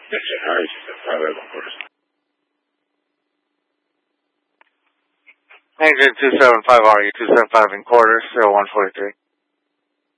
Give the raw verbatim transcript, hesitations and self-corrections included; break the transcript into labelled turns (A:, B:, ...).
A: Engine two seven five R E two seven five in quarters, zero one forty three.